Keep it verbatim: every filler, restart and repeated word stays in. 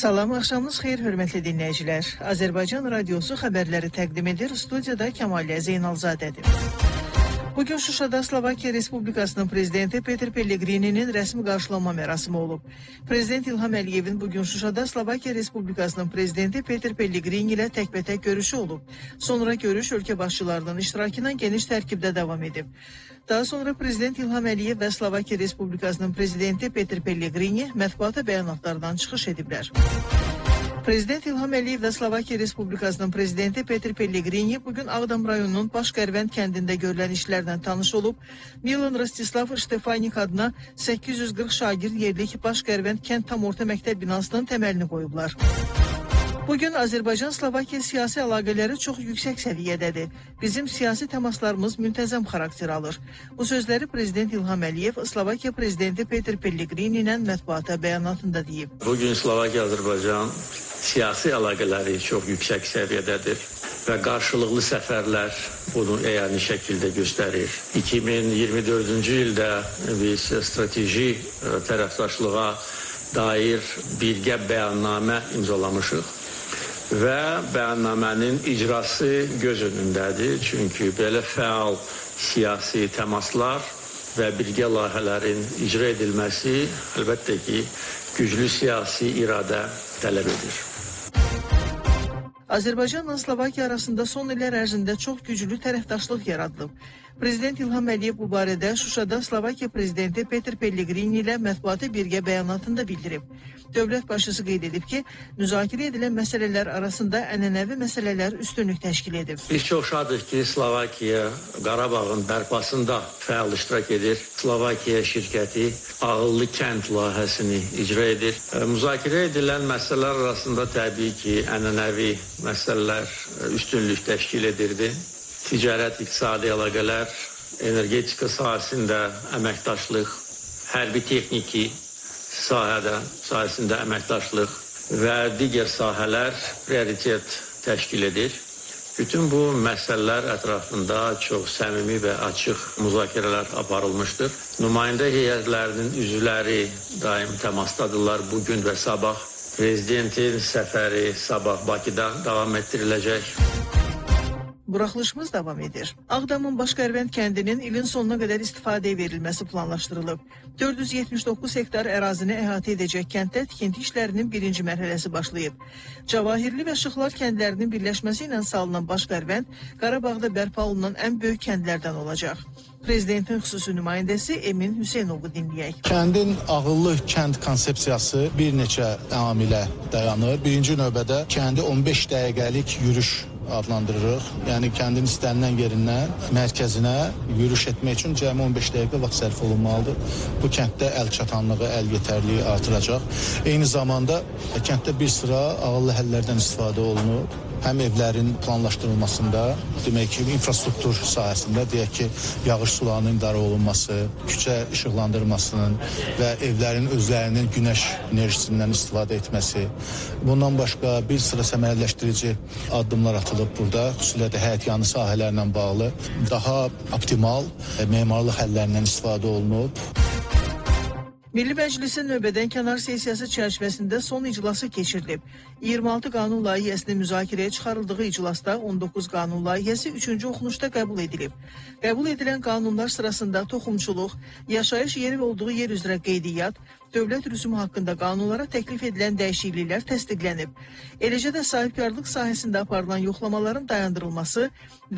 Salam, axşamınız xeyir, hörmətli dinləyicilər. Azərbaycan Radiosu xəbərləri təqdim edir. Studiyada Kəmaliyyə Zeynalzadədir. Bugün Şuşada Slovakiya Respublikasının prezidenti Peter Pellegrini'nin rəsmi qarşılanma mərasimi olub. Prezident İlham Əliyevin bugün Şuşada Slovakiya Respublikasının prezidenti Peter Pellegrini ilə təkbətək görüşü olub. Sonra görüş ölkə başçılarının iştirakı ilə geniş tərkibdə davam edib. Daha sonra Prezident İlham Əliyev və Slovakiya Respublikasının prezidenti Peter Pellegrini mətbuata bəyanatlardan çıxış ediblər. Prezident İlham Əliyev və Slovakiya Respublikasının prezidenti Peter Pellegrini bugün Ağdam rayonunun Başqərvənd kəndində görülən işlərlə tanış olub. Milan Rostislav Ştefanik adına səkkiz yüz qırx şagird yerlik Başqərvənd kənd tam orta məktəb binasının təməlini qoyublar. Bugün Azərbaycan-Slovakiya siyasi əlaqələri çox yüksək səviyyədədir. Bizim siyasi təmaslarımız müntəzəm xarakter alır. Bu sözləri Prezident İlham Əliyev Slovakiya Prezidenti Peter Pellegrini ilə mətbuata bəyanatında deyib. Bugün Slovakiya-Azərbaycan siyasi əlaqələri çox yüksək səviyyədədir və qarşılıqlı səfərlər bunu əyani şəkildə göstərir. iki min iyirmi dördüncü ildə biz strateji tərəfdaşlığa dair birgə bəyannamə imzalamışıq. Və bəyannamənin icrası göz önündədir. Çünki belə fəal siyasi təmaslar və birgə layihələrin icra edilməsi əlbəttə ki, güclü siyasi iradə tələb edir. Azərbaycanla Slovakiya arasında son illər ərzində çox güclü tərəfdaşlıq yaradılıb. Prezident İlham Əliyev bu barədə Şuşada Slovakiya Prezidenti Peter Pellegrini ilə mətbuata birgə bəyanatında bildirib. Dövlət başçısı qeyd edib ki, müzakirə edilən məsələlər arasında ənənəvi məsələlər üstünlük təşkil edib. Biz çox şadıq ki, Slovakiya Qarabağın bərpasında fəal iştirak edir. Slovakiya şirkəti ağıllı kənd layihəsini icra edir. Müzakirə edilən məsələlər arasında təbii ki, ənənəvi məsələlər üstünlük təşkil edirdi. Ticarət, iqtisadi əlaqələr, energetika sahəsində əməkdaşlıq, hərbi texniki sahədə, sahəsində əməkdaşlıq və digər sahələr prioritet təşkil edir. Bütün bu məsələlər ətrafında çox səmimi və açıq müzakirələr aparılmışdır. Nümayəndə heyətlərinin üzvləri daim təmasdadırlar bugün və sabah. Prezidentin səfəri sabah Bakıda davam etdiriləcək. Buraxılışımız davam edir. Ağdamın Başqərvənd kəndinin ilin sonuna qədər istifadəyə verilməsi planlaşdırılıb. dörd yüz yetmiş doqquz hektar ərazini əhatə edəcək kənddə tikinti işlərinin birinci mərhələsi başlayıb. Cavahirli və Şıxlar kəndlərinin birləşməsi ilə salınan Başqərvənd Qarabağda bərpa olunan ən böyük kəndlərdən olacaq. Prezidentin xüsusi nümayəndəsi Emin Hüseynovu dinləyək. Kəndin ağıllı kənd konsepsiyası bir neçə amilə dayanır. Birinci növbədə kəndi on beş dəqiqəlik yürüş adlandırırıq. Yəni kəndin istənilən yerindən mərkəzinə yürüş etmək üçün cəmi on beş dəqiqə vaxt sərf olunmalıdır. Bu kənddə əl çatanlığı, əl yetərliyi artıracaq. Eyni zamanda kənddə bir sıra ağıllı həllərdən istifadə olunub. Həm evlərin planlaşdırılmasında, demək ki, infrastruktur sahəsində, deyək ki, yağış sularının idarə olunması, küçə işıqlandırmasının və evlərin özlərinin günəş enerjisindən istifadə etməsi. Bundan başqa bir sıra səmərələşdirici addımlar atılıb burada, xüsusilə də həyətyanı sahələrlə bağlı daha optimal memarlıq həllərindən istifadə olunub. Milli Məclisin növbədən kənar sessiyası çərçivəsində son iclası keçirilib. iyirmi altı qanun layihəsinin müzakirəyə çıxarıldığı iclasda on doqquz qanun layihəsi üçüncü oxunuşda qəbul edilib. Qəbul edilən qanunlar sırasında toxumçuluq, yaşayış yeri olduğu yer üzrə qeydiyyat, dövlət rüsumu haqqında qanunlara təklif edilən dəyişikliklər təsdiqlənib. Eləcə də sahibkarlıq sahəsində aparılan yoxlamaların dayandırılması